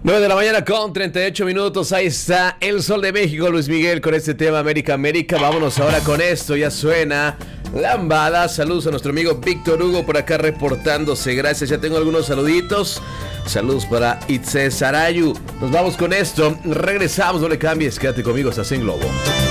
9 de la mañana con 38 minutos. Ahí está el Sol de México, Luis Miguel, con este tema América, América. Vámonos ahora con esto. Ya suena Lambada. Saludos a nuestro amigo Víctor Hugo por acá reportándose. Gracias. Ya tengo algunos saluditos. Saludos para Itze Sarayu. Nos vamos con esto. Regresamos. No le cambies. Quédate conmigo. Estás en Globo.